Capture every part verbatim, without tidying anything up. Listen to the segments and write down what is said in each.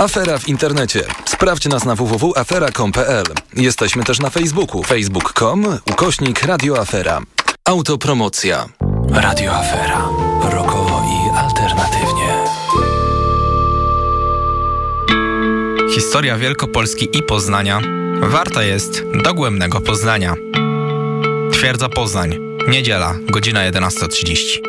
Afera w internecie. Sprawdź nas na w w w kropka afera kropka com kropka p l. Jesteśmy też na Facebooku. facebook kropka com ukośnik Radio Afera. Autopromocja. Radio Afera. Rockowo i alternatywnie. Historia Wielkopolski i Poznania warta jest dogłębnego poznania. Twierdza Poznań. Niedziela, godzina jedenasta trzydzieści.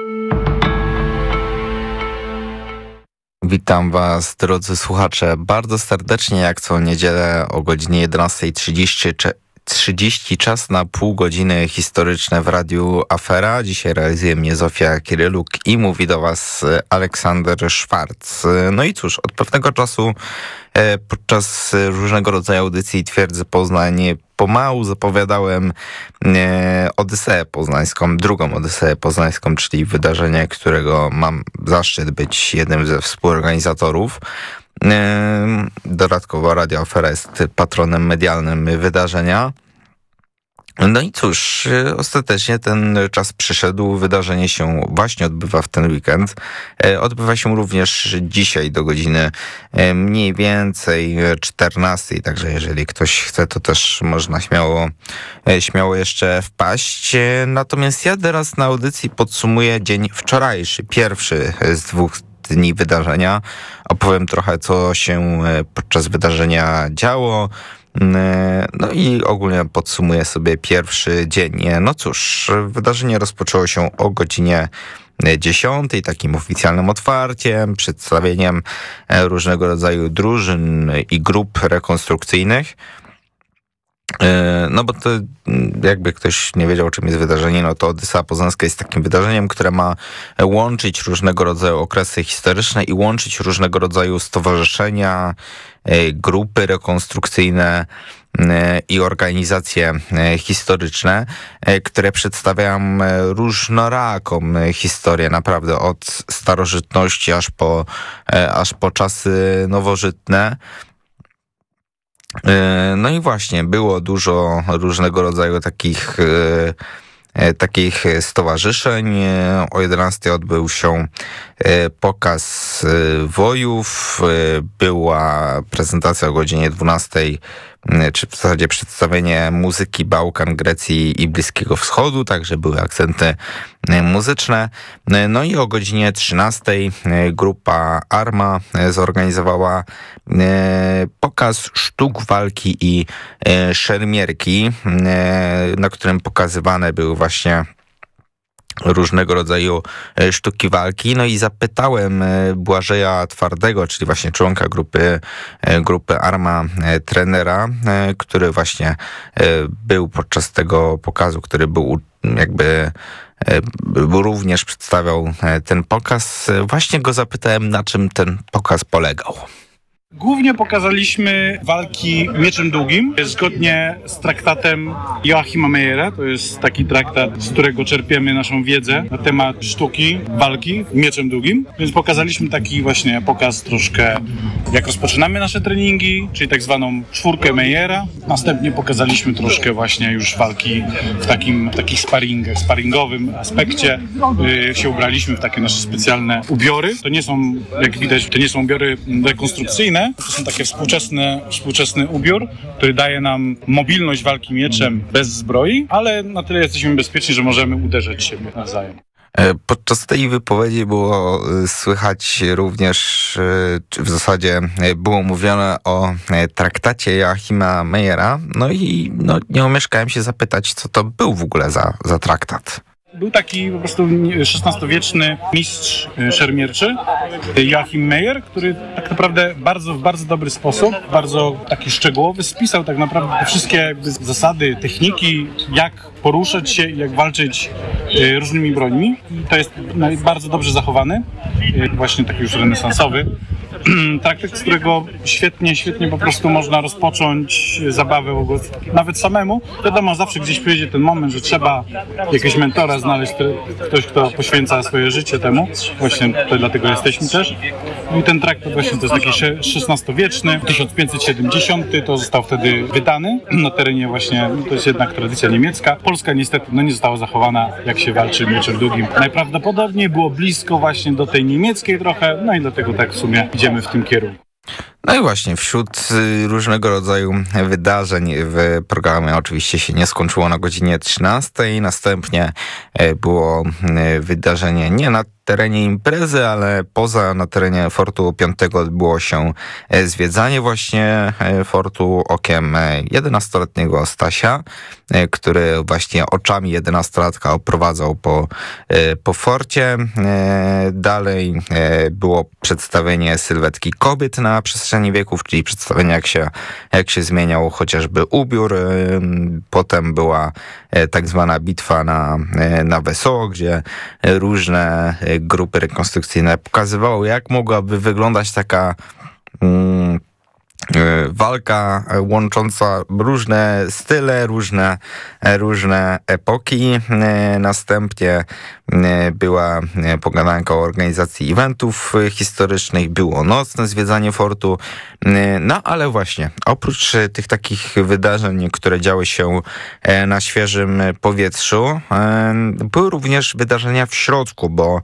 Witam Was, drodzy słuchacze, bardzo serdecznie, jak co niedzielę o godzinie jedenasta trzydzieści. Czas na pół godziny historyczne w Radiu Afera. Dzisiaj realizuje mnie Zofia Kiryluk i mówi do Was Aleksander Szwarc. No i cóż, od pewnego czasu podczas różnego rodzaju audycji Twierdzy Poznań pomału zapowiadałem Odyseję Poznańską, drugą Odyseję Poznańską, czyli wydarzenie, którego mam zaszczyt być jednym ze współorganizatorów. Dodatkowo Radio Afera jest patronem medialnym wydarzenia. No i cóż, ostatecznie ten czas przyszedł, wydarzenie się właśnie odbywa w ten weekend. Odbywa się również dzisiaj do godziny mniej więcej czternastej, także jeżeli ktoś chce, to też można śmiało, śmiało jeszcze wpaść. Natomiast ja teraz na audycji podsumuję dzień wczorajszy, pierwszy z dwóch dni wydarzenia. Opowiem trochę, co się podczas wydarzenia działo. No i ogólnie podsumuję sobie pierwszy dzień. No cóż, wydarzenie rozpoczęło się o godzinie dziesiątej, takim oficjalnym otwarciem, przedstawieniem różnego rodzaju drużyn i grup rekonstrukcyjnych. No bo to jakby ktoś nie wiedział, czym jest wydarzenie, no to Odysea Poznańska jest takim wydarzeniem, które ma łączyć różnego rodzaju okresy historyczne i łączyć różnego rodzaju stowarzyszenia, grupy rekonstrukcyjne i organizacje historyczne, które przedstawiają różnoraką historię, naprawdę od starożytności aż po, aż po czasy nowożytne. No i właśnie, było dużo różnego rodzaju takich, takich stowarzyszeń. O jedenastej odbył się pokaz wojów, była prezentacja o godzinie dwunastej, czy w zasadzie przedstawienie muzyki Bałkan, Grecji i Bliskiego Wschodu, także były akcenty muzyczne. No i o godzinie trzynastej grupa Arma zorganizowała pokaz sztuk walki i szermierki, na którym pokazywane były właśnie różnego rodzaju sztuki walki. No i zapytałem Błażeja Twardego, czyli właśnie członka grupy, grupy Arma, trenera, który właśnie był podczas tego pokazu, który był jakby również przedstawiał ten pokaz. Właśnie go zapytałem, na czym ten pokaz polegał. Głównie pokazaliśmy walki mieczem długim, zgodnie z traktatem Joachima Meyera. To jest taki traktat, z którego czerpiemy naszą wiedzę na temat sztuki walki mieczem długim. Więc pokazaliśmy taki właśnie pokaz troszkę, jak rozpoczynamy nasze treningi, czyli tak zwaną czwórkę Meyera. Następnie pokazaliśmy troszkę właśnie już walki w takim takich sparingach, sparingowym aspekcie. Yy, się ubraliśmy w takie nasze specjalne ubiory. To nie są, jak widać, to nie są ubiory rekonstrukcyjne. To są takie współczesne, współczesny ubiór, który daje nam mobilność walki mieczem bez zbroi, ale na tyle jesteśmy bezpieczni, że możemy uderzać siebie nawzajem. Podczas tej wypowiedzi było słychać również, czy w zasadzie było mówione o traktacie Joachima Meyera, no i no, nie omieszkałem się zapytać, co to był w ogóle za, za traktat. Był taki po prostu szesnastowieczny mistrz szermierczy, Joachim Meyer, który tak naprawdę bardzo, w bardzo dobry sposób, bardzo taki szczegółowy, spisał tak naprawdę te wszystkie jakby zasady, techniki, jak poruszać się i jak walczyć różnymi brońmi. I to jest bardzo dobrze zachowany, właśnie taki już renesansowy traktat, z którego świetnie, świetnie po prostu można rozpocząć zabawę nawet samemu. Wiadomo, zawsze gdzieś przyjdzie ten moment, że trzeba jakiegoś mentora znaleźć, ktoś, kto poświęca swoje życie temu. Właśnie to dlatego jesteśmy też. I ten traktat właśnie to jest taki szesnastowieczny, tysiąc pięćset siedemdziesiąty, to został wtedy wydany na terenie właśnie, to jest jednak tradycja niemiecka. Polska niestety no, nie została zachowana, jak się walczy mieczem długim. Najprawdopodobniej było blisko właśnie do tej niemieckiej trochę, no i dlatego tak w sumie idziemy w tym kierunku. No i właśnie, wśród różnego rodzaju wydarzeń w programie oczywiście się nie skończyło na godzinie trzynastej. Następnie było wydarzenie nie na terenie imprezy, ale poza, na terenie Fortu Piątego odbyło się zwiedzanie właśnie Fortu okiem jedenastoletniego Stasia, który właśnie oczami jedenastolatka oprowadzał po, po forcie. Dalej było przedstawienie sylwetki kobiet na przestrzeni wieków, czyli przedstawienie jak się, jak się zmieniał chociażby ubiór. Potem była tak zwana bitwa na, na Wesoło, gdzie różne grupy rekonstrukcyjne pokazywały, jak mogłaby wyglądać taka mm, walka łącząca różne style, różne, różne epoki. Następnie była pogadanka o organizacji eventów historycznych, było nocne zwiedzanie fortu. No ale właśnie, oprócz tych takich wydarzeń, które działy się na świeżym powietrzu, były również wydarzenia w środku, bo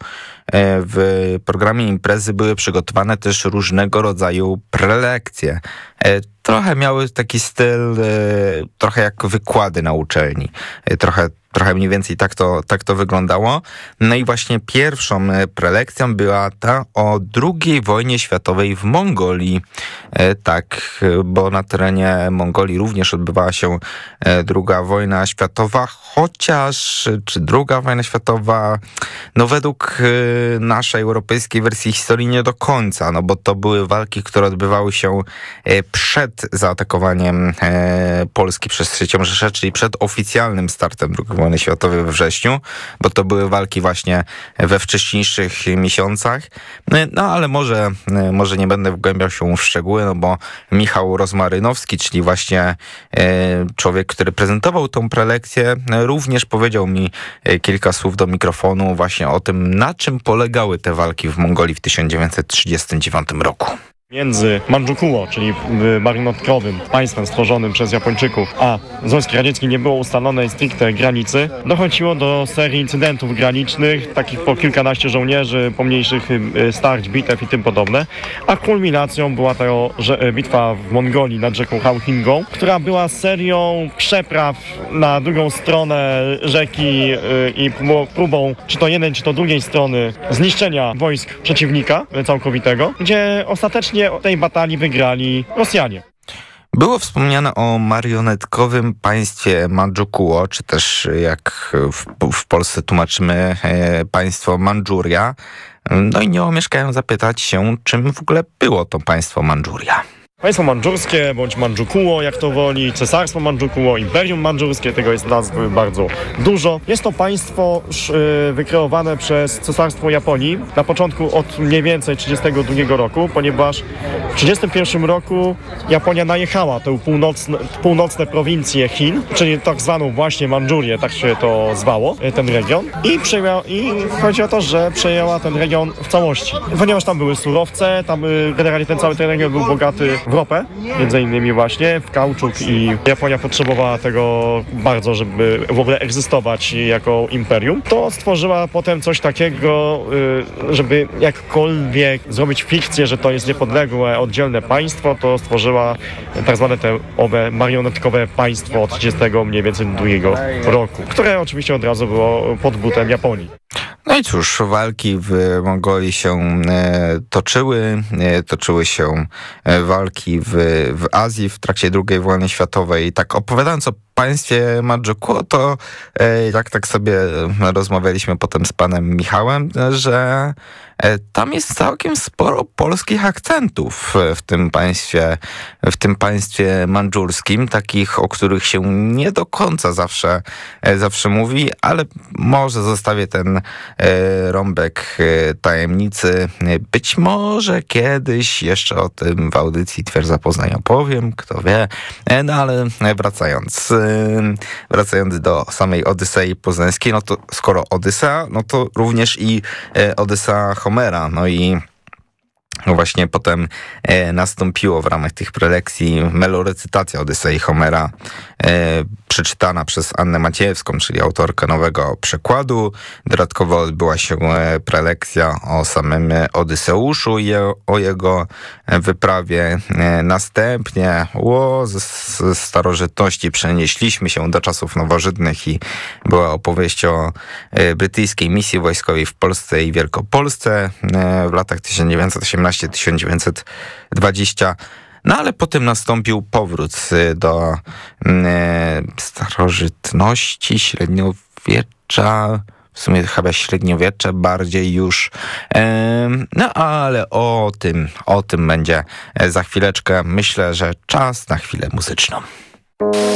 w programie imprezy były przygotowane też różnego rodzaju prelekcje. Trochę miały taki styl, trochę jak wykłady na uczelni. Trochę Trochę mniej więcej tak to, tak to wyglądało. No i właśnie pierwszą prelekcją była ta o drugiej wojnie światowej w Mongolii. Tak, bo na terenie Mongolii również odbywała się druga wojna światowa, chociaż czy druga wojna światowa, no według naszej europejskiej wersji historii nie do końca, no bo to były walki, które odbywały się przed zaatakowaniem Polski przez trzecią Rzeszę, czyli przed oficjalnym startem drugiej wojny światowej we wrześniu, bo to były walki właśnie we wcześniejszych miesiącach. No ale może, może nie będę wgłębiał się w szczegóły, no bo Michał Rozmarynowski, czyli właśnie człowiek, który prezentował tą prelekcję, również powiedział mi kilka słów do mikrofonu właśnie o tym, na czym polegały te walki w Mongolii w tysiąc dziewięćset trzydziestym dziewiątym roku. Między Mandżukuo, czyli marionetkowym państwem stworzonym przez Japończyków, a Związkiem Radzieckim nie było ustalonej stricte granicy, dochodziło do serii incydentów granicznych, takich po kilkanaście żołnierzy, pomniejszych starć, bitew i tym podobne, a kulminacją była to bitwa w Mongolii nad rzeką Hałhingą, która była serią przepraw na drugą stronę rzeki i próbą, czy to jednej, czy to drugiej strony, zniszczenia wojsk przeciwnika całkowitego, gdzie ostatecznie tej batalii wygrali Rosjanie. Było wspomniane o marionetkowym państwie Mandżukuo, czy też jak w, w Polsce tłumaczymy e, państwo Mandżuria. No i nie omieszkałem zapytać się, czym w ogóle było to państwo Mandżuria. Państwo mandżurskie, bądź Mandżukuo, jak to woli, Cesarstwo Mandżukuo, Imperium Mandżurskie, tego jest nazwy bardzo dużo. Jest to państwo yy, wykreowane przez Cesarstwo Japonii na początku od mniej więcej trzydziestego drugiego roku, ponieważ w trzydziestym pierwszym roku Japonia najechała tę północne, północne prowincje Chin, czyli tak zwaną właśnie Mandżurię, tak się to zwało, ten region. I, przejęła, i chodzi o to, że przejęła ten region w całości. Ponieważ tam były surowce, tam generalnie ten cały ten region był bogaty w ropę, między innymi właśnie, w kauczuk, i Japonia potrzebowała tego bardzo, żeby w ogóle egzystować jako imperium. To stworzyła potem coś takiego, żeby jakkolwiek zrobić fikcję, że to jest niepodległe, oddzielne państwo, to stworzyła tak zwane te owe marionetkowe państwo od trzydziestego mniej więcej drugiego roku, które oczywiście od razu było pod butem Japonii. No i cóż, walki w Mongolii się e, toczyły, e, toczyły się e, walki w, w Azji w trakcie drugiej wojny światowej. Tak opowiadając o państwie Mandżukuo, to e, jak tak sobie rozmawialiśmy potem z panem Michałem, że e, tam jest całkiem sporo polskich akcentów w tym państwie, w tym państwie mandżurskim, takich, o których się nie do końca zawsze, e, zawsze mówi, ale może zostawię ten e, rąbek e, tajemnicy. Być może kiedyś jeszcze o tym w audycji Twierdza Poznań opowiem, kto wie. E, no ale wracając, e, wracając do samej Odysei Poznańskiej, no to skoro Odysea, no to również i e, Odysea Homera, no i no właśnie potem e, nastąpiło w ramach tych prelekcji melorecytacja Odysei Homera e, przeczytana przez Annę Maciejewską, czyli autorkę nowego przekładu. Dodatkowo odbyła się prelekcja o samym Odyseuszu i o jego wyprawie. Następnie o, z, z starożytności przenieśliśmy się do czasów nowożytnych i była opowieść o brytyjskiej misji wojskowej w Polsce i Wielkopolsce w latach tysiąc dziewięćset osiemnasty do tysiąc dziewięćset dwudziestego. No ale potem nastąpił powrót do e, starożytności, średniowiecza, w sumie chyba średniowiecze bardziej już. E, no ale o tym, o tym będzie za chwileczkę. Myślę, że czas na chwilę muzyczną.